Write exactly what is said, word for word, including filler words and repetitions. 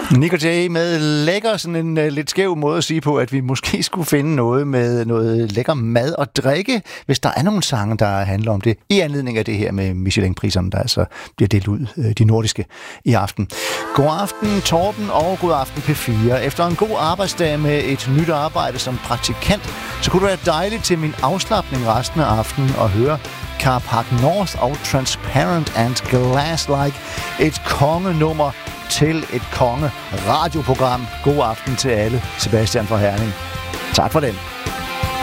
Nick og Jay med lækker, sådan en uh, lidt skæv måde at sige på, at vi måske skulle finde noget med noget lækker mad og drikke, hvis der er nogle sange, der handler om det, i anledning af det her med Michelin-priserne, der altså bliver delt ud, uh, de nordiske, i aften. God aften, Torben, og god aften, P fire. Efter en god arbejdsdag med et nyt arbejde som praktikant, så kunne det være dejligt til min afslapning resten af aftenen at høre Carpark North og Transparent and Glass-like, et kongenummer til et konge radioprogram. God aften til alle. Sebastian fra Herning. Tak for den.